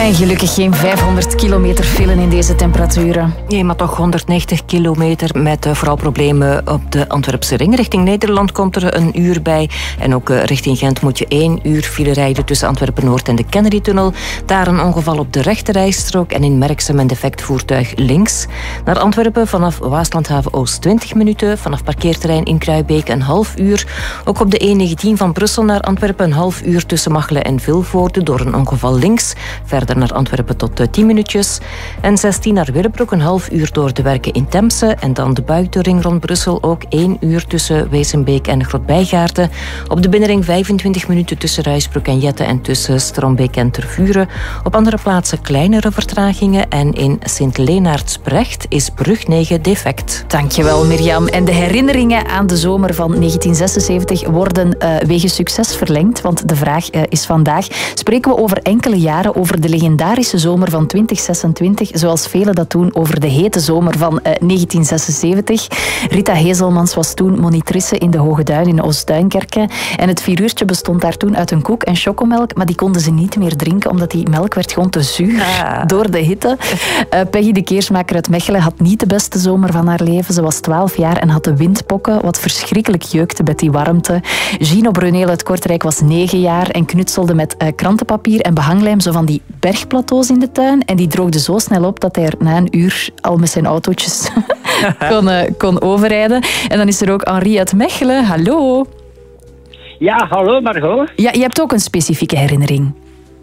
En gelukkig geen 500 kilometer file in deze temperaturen. Nee, maar toch 190 kilometer met vooral problemen op de Antwerpse ring. Richting Nederland komt er een uur bij. En ook richting Gent moet je 1 uur file rijden tussen Antwerpen-Noord en de Kennedy-tunnel. Daar een ongeval op de rechterrijstrook en in Merksem een defect voertuig links. Naar Antwerpen vanaf Waaslandhaven Oost 20 minuten. Vanaf parkeerterrein in Kruibeek een half uur. Ook op de E19 van Brussel naar Antwerpen een half uur tussen Machelen en Vilvoorde door een ongeval links. Verder naar Antwerpen tot 10 minuutjes. En 16 naar Willebroek een half uur door de werken in Temse. En dan de buitenring rond Brussel ook 1 uur tussen Wezenbeek en Grotbijgaarden. Op de binnenring 25 minuten tussen Ruisbroek en Jette en tussen Strombeek en Tervuren. Op andere plaatsen kleinere vertragingen. En in Sint-Lenaertsbrecht is brug 9 defect. Dankjewel, Mirjam. En de herinneringen aan de zomer van 1976 worden wegens succes verlengd. Want de vraag is vandaag, spreken we over enkele jaren over de legendarische zomer van 2026, zoals velen dat doen over de hete zomer van 1976. Rita Hezelmans was toen monitrice in de Hoge Duin in Oost-Duinkerke. En het 4 uurtje bestond daar toen uit een koek en chocomelk, maar die konden ze niet meer drinken, omdat die melk werd gewoon te zuur door de hitte. Peggy de Keersmaker uit Mechelen had niet de beste zomer van haar leven. Ze was 12 jaar en had de windpokken, wat verschrikkelijk jeukte met die warmte. Gino Bruneel uit Kortrijk was 9 jaar en knutselde met krantenpapier en behanglijm zo van die bergplateaus in de tuin. En die droogde zo snel op dat hij er na een uur al met zijn autootjes kon overrijden. En dan is er ook Henri uit Mechelen. Hallo. Ja, hallo Margot. Ja, je hebt ook een specifieke herinnering.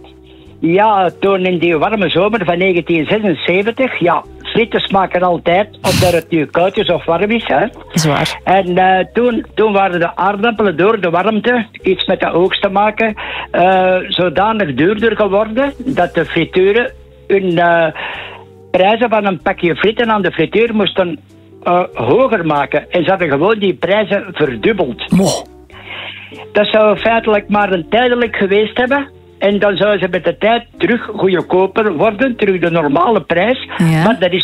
Ja, toen in die warme zomer van 1976, ja, frieten smaken altijd, omdat het nu koud is of warm is. Hè. Is waar. En toen waren de aardappelen door de warmte, iets met de oogst te maken, zodanig duurder geworden dat de frituren hun prijzen van een pakje frieten aan de frituur moesten hoger maken. En ze hadden gewoon die prijzen verdubbeld. Moh. Dat zou feitelijk maar een tijdelijk geweest hebben. En dan zouden ze met de tijd terug goedkoper worden, terug de normale prijs. Ja. Maar dat is